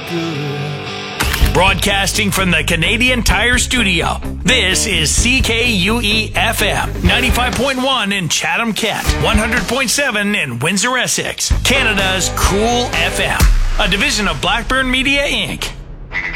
good. Broadcasting from the Canadian Tire Studio, this is CKUE-FM, 95.1 in Chatham-Kent, 100.7 in Windsor-Essex, Canada's Cool FM, a division of Blackburn Media, Inc.